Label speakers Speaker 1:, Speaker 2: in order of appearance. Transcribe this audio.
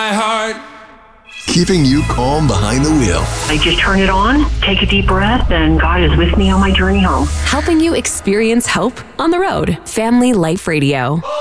Speaker 1: My heart.
Speaker 2: Keeping you calm behind the wheel.
Speaker 3: I just turn it on, take a deep breath, and God is with me on my journey home.
Speaker 4: Helping you experience hope on the road. Family Life Radio.